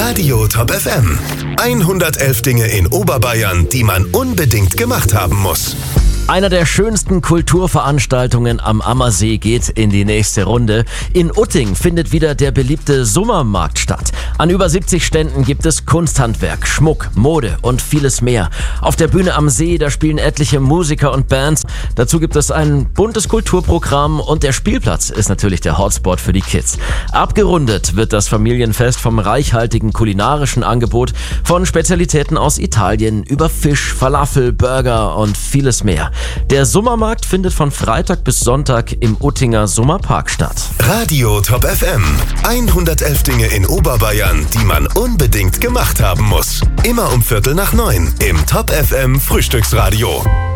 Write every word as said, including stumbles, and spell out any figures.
Radio Top F M. hundertelf Dinge in Oberbayern, die man unbedingt gemacht haben muss. Einer der schönsten Kulturveranstaltungen am Ammersee geht in die nächste Runde. In Utting findet wieder der beliebte Sommermarkt statt. An über siebzig Ständen gibt es Kunsthandwerk, Schmuck, Mode und vieles mehr. Auf der Bühne am See, da spielen etliche Musiker und Bands. Dazu gibt es ein buntes Kulturprogramm und der Spielplatz ist natürlich der Hotspot für die Kids. Abgerundet wird das Familienfest vom reichhaltigen kulinarischen Angebot von Spezialitäten aus Italien über Fisch, Falafel, Burger und vieles mehr. Der Sommermarkt findet von Freitag bis Sonntag im Uttinger Sommerpark statt. Radio Top F M. hundertelf Dinge in Oberbayern, die man unbedingt gemacht haben muss. Immer um Viertel nach neun im Top F M Frühstücksradio.